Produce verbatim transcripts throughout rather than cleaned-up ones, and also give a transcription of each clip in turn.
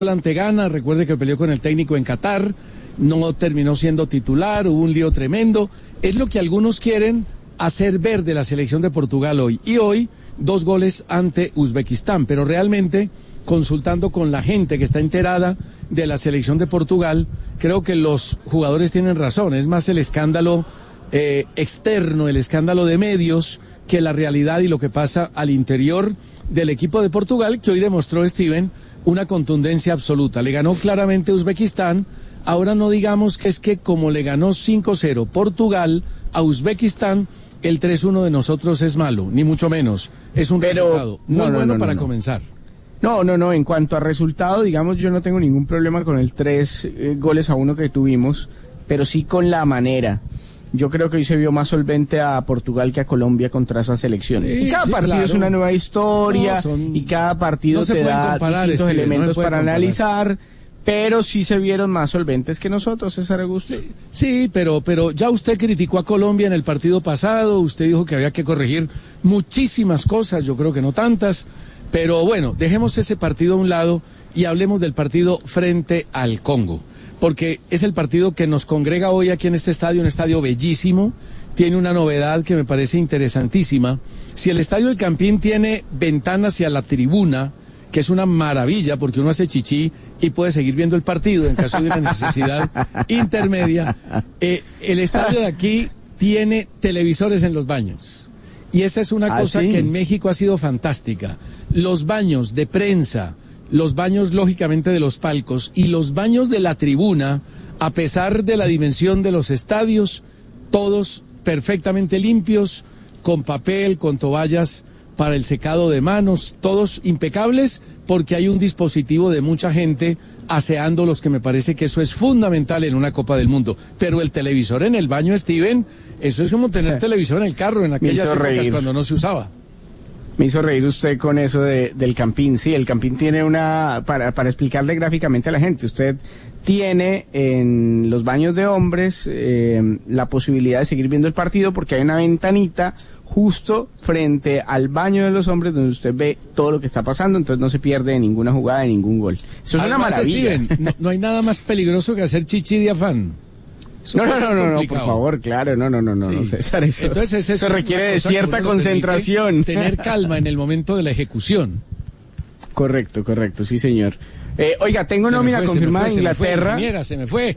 ante Ghana, recuerde que peleó con el técnico en Qatar, no terminó siendo titular, hubo un lío tremendo. Es lo que algunos quieren hacer ver de la selección de Portugal hoy. Y hoy, dos goles ante Uzbekistán, pero realmente, consultando con la gente que está enterada de la selección de Portugal, creo que los jugadores tienen razón. Es más el escándalo eh, externo, el escándalo de medios, que la realidad y lo que pasa al interior del equipo de Portugal, que hoy demostró Steven una contundencia absoluta. Le ganó claramente Uzbekistán. Ahora no digamos que es que como le ganó cinco cero Portugal a Uzbekistán, el tres uno de nosotros es malo, ni mucho menos. Es un Pero, resultado muy no, no, bueno no, para no. comenzar. No, no, no, en cuanto a resultado, digamos, yo no tengo ningún problema con el tres eh, goles a uno que tuvimos, pero sí con la manera. Yo creo que hoy se vio más solvente a Portugal que a Colombia contra esa selección. Sí, y cada sí, partido claro. es una nueva historia, No, son- y cada partido no se te pueden da comparar, distintos Steven, no se elementos pueden para comparar. analizar, pero sí se vieron más solventes que nosotros, César Augusto. Sí, sí, pero, pero ya usted criticó a Colombia en el partido pasado, usted dijo que había que corregir muchísimas cosas, yo creo que no tantas, pero bueno, dejemos ese partido a un lado y hablemos del partido frente al Congo, porque es el partido que nos congrega hoy aquí en este estadio, un estadio bellísimo, tiene una novedad que me parece interesantísima. Si el estadio El Campín tiene ventana hacia la tribuna, que es una maravilla porque uno hace chichi y puede seguir viendo el partido en caso de una necesidad intermedia. Eh, el estadio de aquí tiene televisores en los baños. Y esa es una ¿Ah, cosa sí? que en México ha sido fantástica. Los baños de prensa, los baños lógicamente de los palcos y los baños de la tribuna, a pesar de la dimensión de los estadios, todos perfectamente limpios, con papel, con toallas para el secado de manos, todos impecables, porque hay un dispositivo de mucha gente aseándolos, que me parece que eso es fundamental en una Copa del Mundo. Pero el televisor en el baño, Steven, eso es como tener televisor en el carro en aquellas hizo épocas reír. cuando no se usaba. Me hizo reír usted con eso de, del Campín. Sí, el Campín tiene una, para, para explicarle gráficamente a la gente, usted tiene en los baños de hombres eh, la posibilidad de seguir viendo el partido porque hay una ventanita justo frente al baño de los hombres donde usted ve todo lo que está pasando, entonces no se pierde ninguna jugada, de ningún gol. Eso es Además, una maravilla. Steven, no, no hay nada más peligroso que hacer chichi de afán. Eso No, no, puede no, ser no, no, por complicado. favor, claro, no, no, no, no, Sí. no, César, eso, Entonces, esa es eso una requiere de cosa que cierta uno le permite concentración. Tener calma en el momento de la ejecución. Correcto, correcto, sí, señor. Eh, oiga, tengo Se me nómina fue, se me confirmada fue, en se me fue, Inglaterra. ingeniera, se me fue.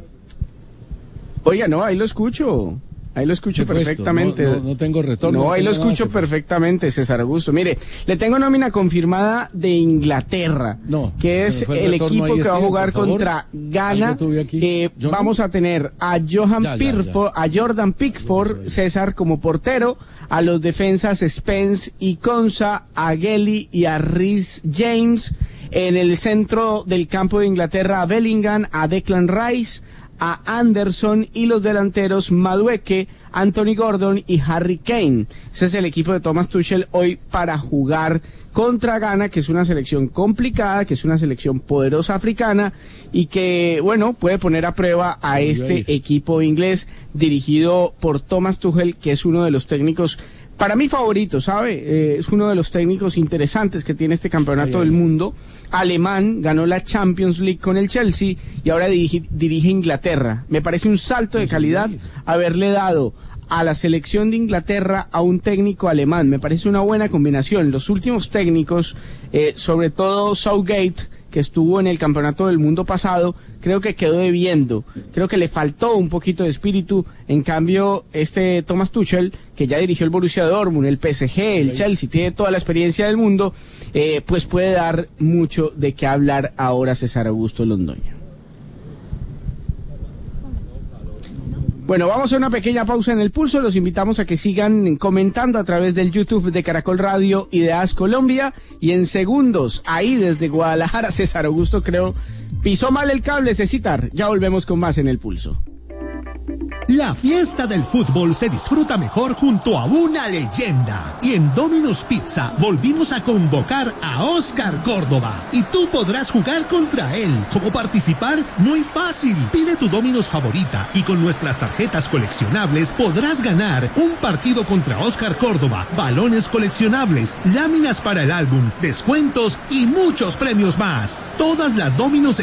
Oiga, no, ahí lo escucho. Ahí lo escucho Se fue esto, perfectamente. no- no- no tengo retorno, No, no ahí lo tengo nada, escucho se fue. perfectamente, César Augusto. Mire, le tengo nómina confirmada de Inglaterra, No, que se es me fue el el retorno equipo ahí, que va a Steven, jugar por favor. contra Ghana. Algo tuve aquí. Eh, Yo no. vamos a tener a Johan Ya, ya, Pickford, a Jordan Pickford, César, como portero, a los defensas Spence y Konsa, a Gelly y a Reece James. En el centro del campo de Inglaterra, a Bellingham, a Declan Rice, a Anderson, y los delanteros Madueke, Anthony Gordon y Harry Kane. Ese es el equipo de Thomas Tuchel hoy para jugar contra Ghana, que es una selección complicada, que es una selección poderosa africana y que, bueno, puede poner a prueba a Sí, este ahí. equipo inglés dirigido por Thomas Tuchel, que es uno de los técnicos para mí favorito, ¿sabe? Eh, es uno de los técnicos interesantes que tiene este campeonato Ay, ay. del mundo. Alemán, ganó la Champions League con el Chelsea y ahora dirige, dirige Inglaterra. Me parece un salto de Sí, calidad sí. haberle dado a la selección de Inglaterra a un técnico alemán. Me parece una buena combinación. Los últimos técnicos, eh, sobre todo Southgate, que estuvo en el campeonato del mundo pasado, creo que quedó debiendo, creo que le faltó un poquito de espíritu. En cambio, este Thomas Tuchel, que ya dirigió el Borussia Dortmund, el P S G, el Chelsea, tiene toda la experiencia del mundo, eh, pues puede dar mucho de qué hablar ahora César Augusto Londoño. Bueno, vamos a una pequeña pausa en el pulso. Los invitamos a que sigan comentando a través del YouTube de Caracol Radio y de A S Colombia. Y en segundos, ahí desde Guadalajara, César Augusto, creo, pisó mal el cable, Cecitar. Ya volvemos con más en el pulso. La fiesta del fútbol se disfruta mejor junto a una leyenda. Y en Domino's Pizza volvimos a convocar a Oscar Córdoba. Y tú podrás jugar contra él. ¿Cómo participar? Muy fácil. Pide tu Domino's favorita y con nuestras tarjetas coleccionables podrás ganar un partido contra Oscar Córdoba, balones coleccionables, láminas para el álbum, descuentos y muchos premios más. Todas las Domino's